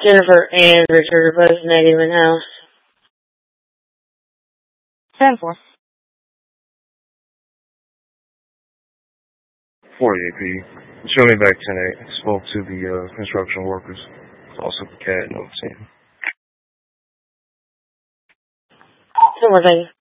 Jennifer and Richard are both negative in house. 10-4. 48P. Show me back 10-8. Spoke to the construction workers. Also the CAD notes in. 10-4, thank you.